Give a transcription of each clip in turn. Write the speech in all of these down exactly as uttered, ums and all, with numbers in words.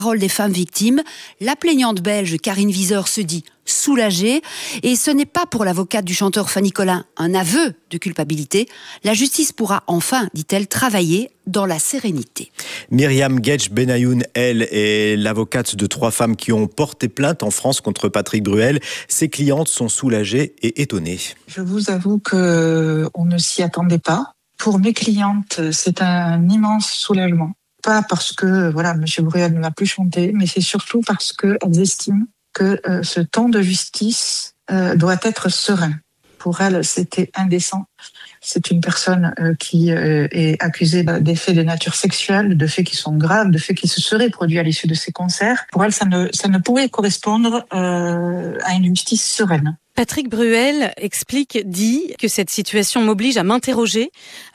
Parole des femmes victimes. La plaignante belge Karine Wieser se dit soulagée. Et ce n'est pas pour l'avocate du chanteur Fanny Collin un aveu de culpabilité. La justice pourra enfin, dit-elle, travailler dans la sérénité. Myriam Guedj Benayoun, elle, est l'avocate de trois femmes qui ont porté plainte en France contre Patrick Bruel. Ses clientes sont soulagées et étonnées. Je vous avoue qu'on ne s'y attendait pas. Pour mes clientes, c'est un immense soulagement. Pas parce que voilà, Monsieur Bruel ne m'a plus chanté, mais c'est surtout parce qu'elles estiment que euh, ce temps de justice euh, doit être serein. Pour elles, c'était indécent. C'est une personne euh, qui euh, est accusée des faits de nature sexuelle, de faits qui sont graves, de faits qui se seraient produits à l'issue de ces concerts. Pour elles, ça ne, ça ne pourrait correspondre euh, à une justice sereine. Patrick Bruel explique, dit que cette situation m'oblige à m'interroger,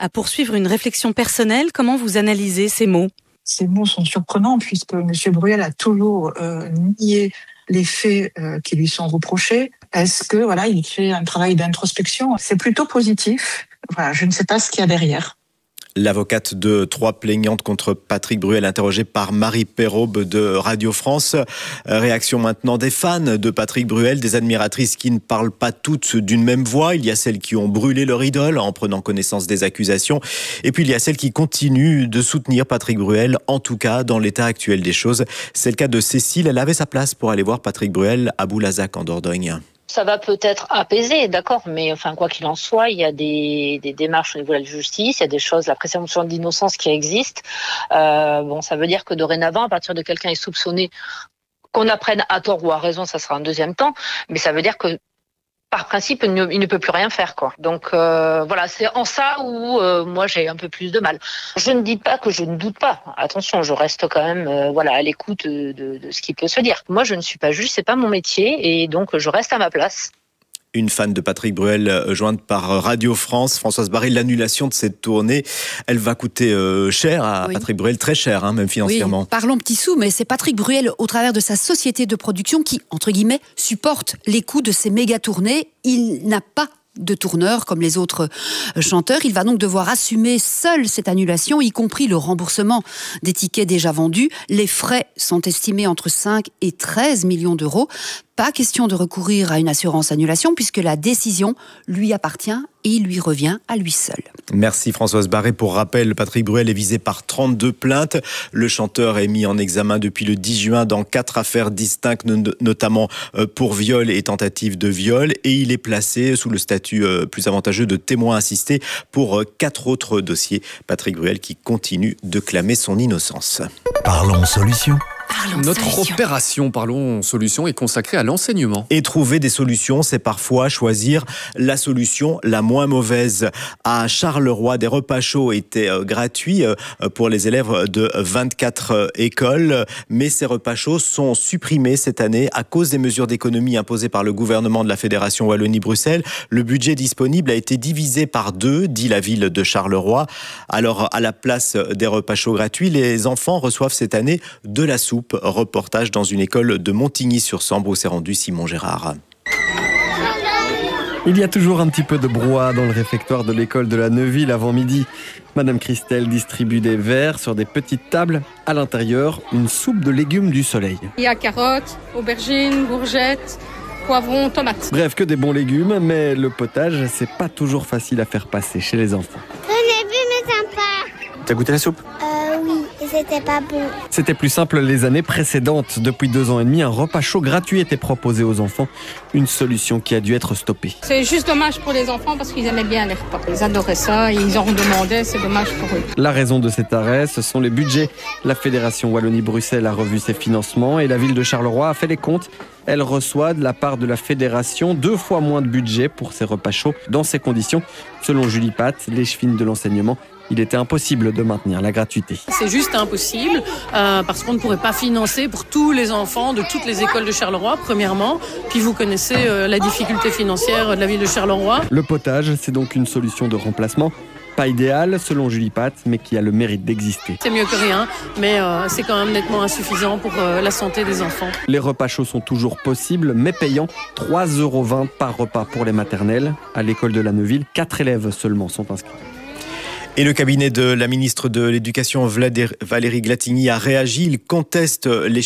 à poursuivre une réflexion personnelle. Comment vous analysez ces mots ? Ces mots sont surprenants puisque M. Bruel a toujours euh, nié les faits euh, qui lui sont reprochés. Est-ce que voilà, il fait un travail d'introspection ? C'est plutôt positif. Voilà, je ne sais pas ce qu'il y a derrière. L'avocate de trois plaignantes contre Patrick Bruel, interrogée par Marie Perraube de Radio France. Réaction maintenant des fans de Patrick Bruel, des admiratrices qui ne parlent pas toutes d'une même voix. Il y a celles qui ont brûlé leur idole en prenant connaissance des accusations. Et puis il y a celles qui continuent de soutenir Patrick Bruel, en tout cas dans l'état actuel des choses. C'est le cas de Cécile. Elle avait sa place pour aller voir Patrick Bruel à Boulazac en Dordogne. Ça va peut-être apaiser, d'accord, mais enfin quoi qu'il en soit, il y a des, des démarches au niveau de la justice, il y a des choses, la présomption d'innocence qui existe. Euh, bon, ça veut dire que dorénavant, à partir de quelqu'un est soupçonné, qu'on apprenne à tort ou à raison, ça sera un deuxième temps, mais ça veut dire que par principe, il ne, il ne peut plus rien faire, quoi. Donc euh, voilà, c'est en ça où euh, moi j'ai un peu plus de mal. Je ne dis pas que je ne doute pas. Attention, je reste quand même euh, voilà à l'écoute de, de, de ce qui peut se dire. Moi, je ne suis pas juge, c'est pas mon métier, et donc je reste à ma place. Une fan de Patrick Bruel jointe par Radio France, Françoise Barry, l'annulation de cette tournée, elle va coûter euh, cher à oui. Patrick Bruel, très cher, hein, même financièrement. Oui, parlons petits sous, mais c'est Patrick Bruel, au travers de sa société de production, qui, entre guillemets, supporte les coûts de ces méga tournées. Il n'a pas de tourneur comme les autres chanteurs. Il va donc devoir assumer seul cette annulation, y compris le remboursement des tickets déjà vendus. Les frais sont estimés entre cinq et treize millions d'euros. Pas question de recourir à une assurance annulation puisque la décision lui appartient et il lui revient à lui seul. Merci Françoise Barré. Pour rappel, Patrick Bruel est visé par trente-deux plaintes. Le chanteur est mis en examen depuis le dix juin dans quatre affaires distinctes, notamment pour viol et tentative de viol. Et il est placé sous le statut plus avantageux de témoin assisté pour quatre autres dossiers. Patrick Bruel qui continue de clamer son innocence. Parlons solution. Parlons Notre solution. opération Parlons Solutions est consacrée à l'enseignement. Et trouver des solutions, c'est parfois choisir la solution la moins mauvaise. À Charleroi, des repas chauds étaient euh, gratuits euh, pour les élèves de vingt-quatre euh, écoles. Mais ces repas chauds sont supprimés cette année à cause des mesures d'économie imposées par le gouvernement de la Fédération Wallonie-Bruxelles. Le budget disponible a été divisé par deux, dit la ville de Charleroi. Alors, à la place des repas chauds gratuits, les enfants reçoivent cette année de la soupe. Reportage dans une école de Montigny-sur-Sambre où s'est rendu Simon Gérard. Il y a toujours un petit peu de brouhaha dans le réfectoire de l'école de la Neuville avant midi. Madame Christelle distribue des verres sur des petites tables. À l'intérieur, une soupe de légumes du soleil. Il y a carottes, aubergines, courgettes, poivrons, tomates. Bref, que des bons légumes, mais le potage, c'est pas toujours facile à faire passer chez les enfants. J'en ai vu, mais sympa. T'as goûté la soupe ? Euh, oui, et c'était pas bon. C'était plus simple les années précédentes. Depuis deux ans et demi, un repas chaud gratuit était proposé aux enfants. Une solution qui a dû être stoppée. C'est juste dommage pour les enfants parce qu'ils aimaient bien les repas. Ils adoraient ça, ils en demandaient, c'est dommage pour eux. La raison de cet arrêt, ce sont les budgets. La Fédération Wallonie-Bruxelles a revu ses financements et la ville de Charleroi a fait les comptes. Elle reçoit de la part de la Fédération deux fois moins de budget pour ses repas chauds. Dans ces conditions, selon Julie Pat, l'échevine de l'enseignement, il était impossible de maintenir la gratuité. C'est juste impossible euh, parce qu'on ne pourrait pas financer pour tous les enfants de toutes les écoles de Charleroi, premièrement. Puis vous connaissez euh, la difficulté financière de la ville de Charleroi. Le potage, c'est donc une solution de remplacement. Pas idéal, selon Julie Pat, mais qui a le mérite d'exister. C'est mieux que rien, mais euh, c'est quand même nettement insuffisant pour euh, la santé des enfants. Les repas chauds sont toujours possibles, mais payants. trois euros vingt par repas pour les maternelles. À l'école de la Neuville, quatre élèves seulement sont inscrits. Et le cabinet de la ministre de l'Éducation, Valérie Glatigny, a réagi. Il conteste les